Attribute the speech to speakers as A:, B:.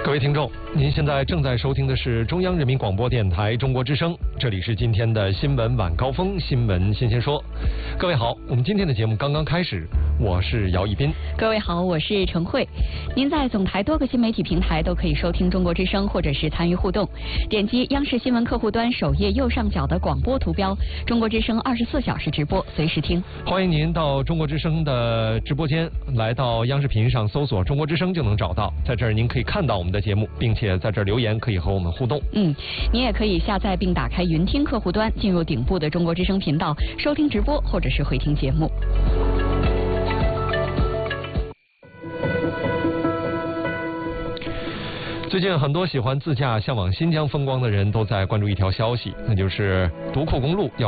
A: 各位听众，您现在正在收听的是中央人民广播电台中国之声，这里是今天的新闻晚高峰，新闻新鲜说。各位好，我们今天的节目刚刚开始，我是姚一斌。
B: 各位好，我是陈慧。您在总台多个新媒体平台都可以收听中国之声，或者是参与互动。点击央视新闻客户端首页右上角的广播图标，中国之声24小时直播，随时听。
A: 欢迎您到中国之声的直播间，来到央视频上搜索中国之声就能找到，在这儿您可以看到我们的节目，并且在这儿留言，可以和我们互动。
B: 您也可以下载并打开云听客户端，进入顶部的中国之声频道，收听直播或者是回听节目。
A: 最近很多喜欢自驾向往新疆风光的人都在关注一条消息，那就是独库公路要